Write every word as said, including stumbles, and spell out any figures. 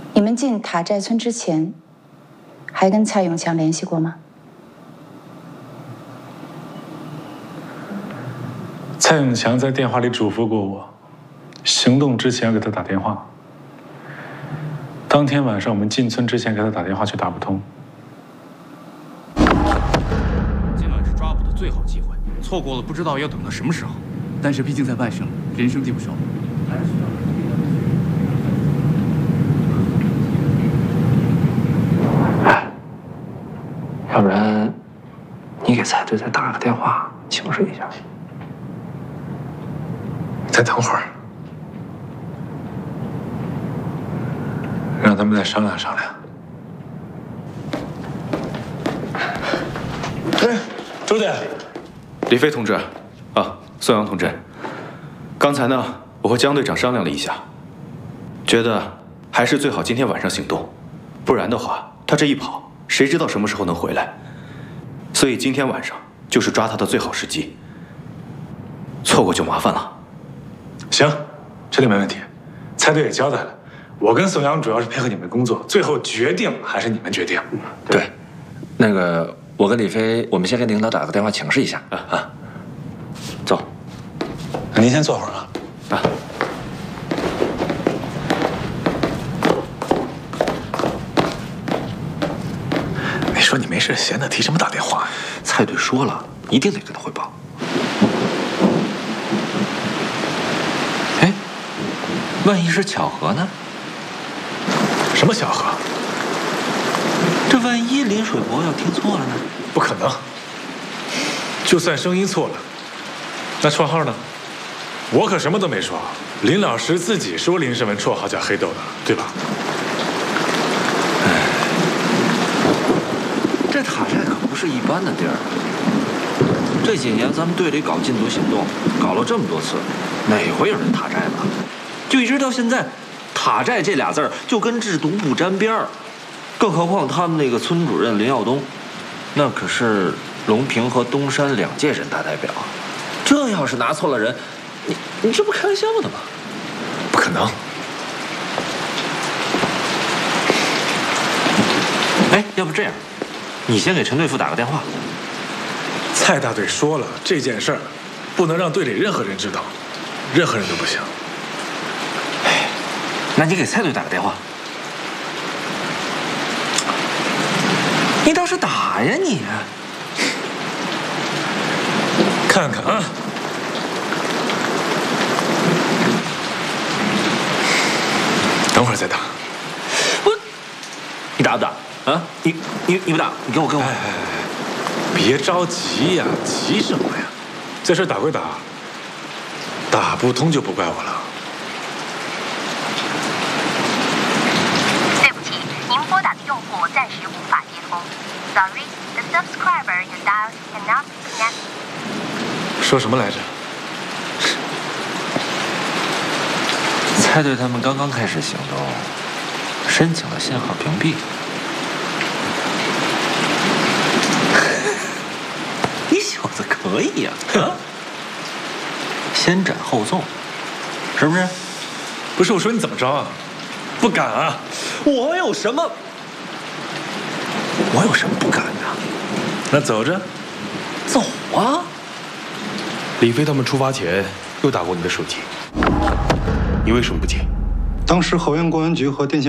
你们进塔寨村之前，还跟蔡永强联系过吗？ 蔡永强在电话里嘱咐过我，行动之前要给他打电话。当天晚上我们进村之前给他打电话，却打不通。 今晚是抓捕的最好机会，错过了不知道要等到什么时候。但是毕竟在外省，人生地不熟，还是需要。 要不然，你给蔡队再打个电话，请示一下。 再等会儿，让他们再商量商量。哎，周姐， 李飞同志，啊，宋阳同志，刚才呢，我和江队长商量了一下，觉得还是最好今天晚上行动，不然的话，他这一跑。 谁知道什么时候能回来？所以今天晚上就是抓他的最好时机。错过就麻烦了。 行，这里没问题。蔡队也交代了，我跟宋阳主要是配合你们工作，最后决定还是你们决定。 对，那个我跟李飞，我们先给领导打个电话请示一下啊啊。走， 那您先坐会儿啊。 啊。 说你没事闲的，提什么打电话呀？ 蔡队说了，一定得跟他汇报。哎，万一是巧合呢？ 什么巧合？ 这万一林水伯要听错了呢？ 不可能。就算声音错了，那绰号呢？我可什么都没说。林老师自己说林胜文绰号叫黑豆的，对吧？ 这塔寨可不是一般的地儿。这几年咱们队里搞禁毒行动，搞了这么多次，哪回有人塔寨了？就一直到现在，塔寨这俩字儿就跟制毒不沾边儿。更何况他们那个村主任林耀东，那可是隆平和东山两届人大代表。这要是拿错了人，你你这不开玩笑的吗？ 不可能。 哎，要不这样？ 你先给陈队副打个电话。 蔡大队说了，这件事儿不能让队里任何人知道，任何人都不行。 哎，那你给蔡队打个电话。你倒是打呀你！ 看看啊，等会儿再打。 我，你打不打？ 啊，你你你不打，你跟我跟我。哎哎哎，别着急呀，急什么呀？这事打归打，打不通就不怪我了。 对不起，您拨打的用户暂时无法接通。Sorry, the subscriber you dialed cannot be connected. 说什么来着？ 蔡队他们刚刚开始行动，申请了信号屏蔽。 可以呀、啊，啊，先斩后奏，是不是？ 不是我说你怎么着啊？不敢啊！ 我有什么？我有什么不敢的？ 那走着， 走啊！ 李飞他们出发前又打过你的手机，你为什么不接？ 当时河源公安局和电信。